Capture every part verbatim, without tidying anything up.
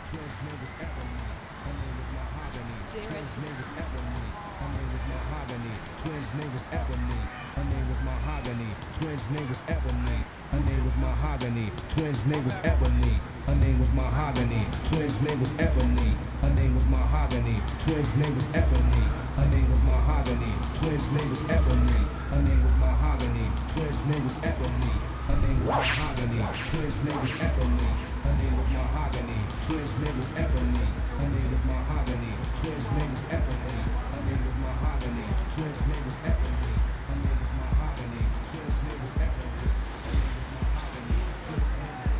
Twins name was Ebony. Her name was Mahogany. Twins name was Ebony. Her name was Mahogany. Twins name was Ebony. Her name was Mahogany. Twins name was Ebony. Her name was Mahogany. Twins name was Ebony. Her name was Mahogany. Twins name was Ebony. Her name was Mahogany. Twins name was Ebony. Her name was Mahogany. Twins name was Ebony. Her name was Mahogany. Twins name was Ebony. Her name was Mahogany. Twins name was Ebony. Her name was Mahogany. Twins name was Ebony. Her name was Mahogany. Twins name was Ebony. Her name was Mahogany. Twins name was Ebony. Her name was Mahogany. Twins name was Ebony. Her name was Mahogany. Twins name was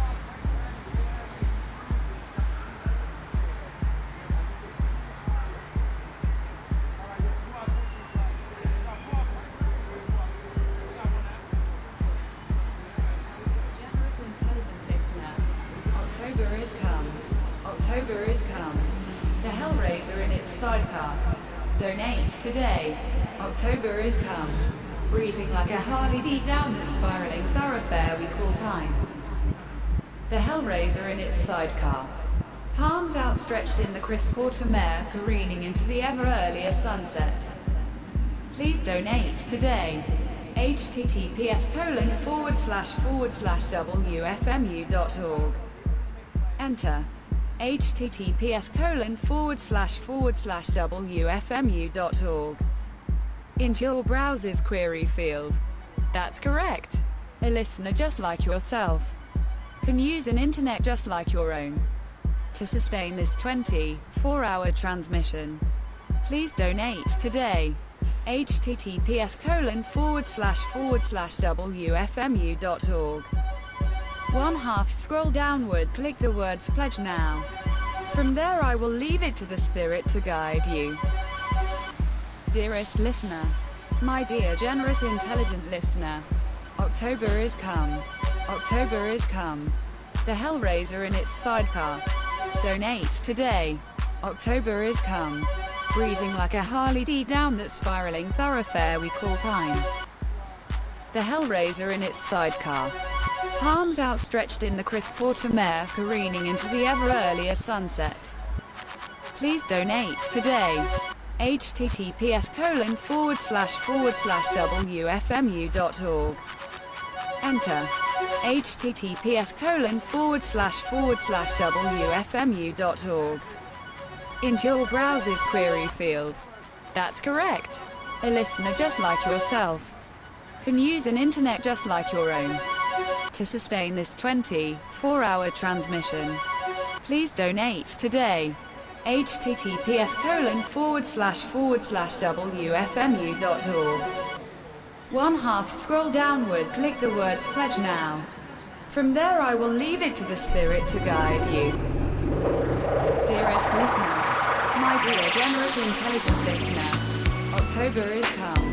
Generous intelligent listener, October is come. October is come. The Hellraiser in its sidecar. Donate today. October is come. Breezing like a Harley D down the spiraling thoroughfare we call time. The Hellraiser in its sidecar. Palms outstretched in the crisp autumn air, careening into the ever earlier sunset. Please donate today. https colon forward slash forward slash wfmu dot org. Enter. https colon forward slash forward slash wfmu dot org. Into your browser's query field. That's correct. A listener just like yourself can use an internet just like your own to sustain this twenty-four hour transmission. Please donate today. https colon forward slash forward slash wfmu dot org. One half scroll downward, click the words pledge now. From there I will leave it to the spirit to guide you. Dearest listener, my dear generous intelligent listener, October is come. October is come. The Hellraiser in its sidecar. Donate today. October is come. Breezing like a Harley D down that spiraling thoroughfare we call time. The Hellraiser in its sidecar. Palms outstretched in the crisp autumn air, careening into the ever earlier sunset. Please donate today. https colon forward slash forward slash wfmu dot org. Enter. https colon forward slash forward slash wfmu dot org. Into your browser's query field. That's correct. A listener just like yourself can use an internet just like your own to sustain this twenty-four hour transmission. Please donate today. https colon forward slash forward slash wfmu dot org. One half scroll downward, click the words pledge now. From there I will leave it to the spirit to guide you. Dearest listener, my dear generous intelligent listener, October is come.